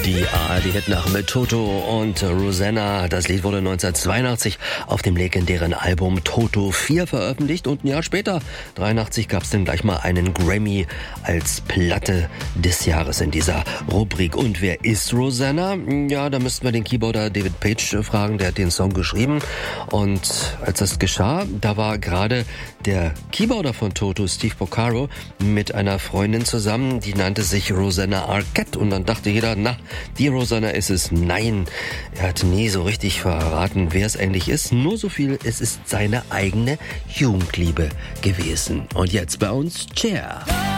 Die ARD-Hit mit Toto und Rosanna. Das Lied wurde 1982 auf dem legendären Album Toto 4 veröffentlicht und ein Jahr später, 1983, gab es dann gleich mal einen Grammy als Platte des Jahres in dieser Rubrik. Und wer ist Rosanna? Ja, da müssten wir den Keyboarder David Page fragen, der hat den Song geschrieben. Und als das geschah, da war gerade der Keyboarder von Toto, Steve Porcaro, mit einer Freundin zusammen, die nannte sich Rosanna Arquette. Und dann dachte jeder, na, die Rosanna ist es. Nein, er hat nie so richtig verraten, wer es eigentlich ist. Nur so viel, es ist seine eigene Jugendliebe gewesen. Und jetzt bei uns Cher.